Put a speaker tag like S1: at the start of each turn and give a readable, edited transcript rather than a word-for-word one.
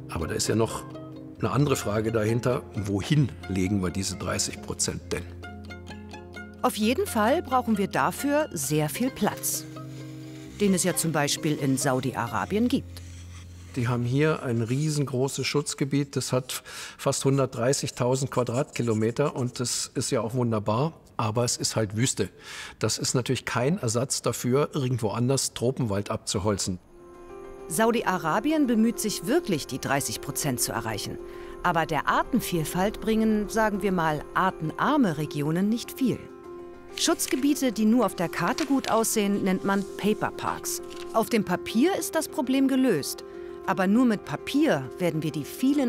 S1: Aber da ist ja noch eine andere Frage dahinter. Wohin legen wir diese 30% denn?
S2: Auf jeden Fall brauchen wir dafür sehr viel Platz, den es ja zum Beispiel in Saudi-Arabien gibt.
S1: Die haben hier ein riesengroßes Schutzgebiet, das hat fast 130.000 Quadratkilometer und das ist ja auch wunderbar, aber es ist halt Wüste. Das ist natürlich kein Ersatz dafür, irgendwo anders Tropenwald abzuholzen.
S2: Saudi-Arabien bemüht sich wirklich, die 30% zu erreichen. Aber der Artenvielfalt bringen, sagen wir mal, artenarme Regionen nicht viel. Schutzgebiete, die nur auf der Karte gut aussehen, nennt man Paperparks. Auf dem Papier ist das Problem gelöst. Aber nur mit Papier werden wir die vielen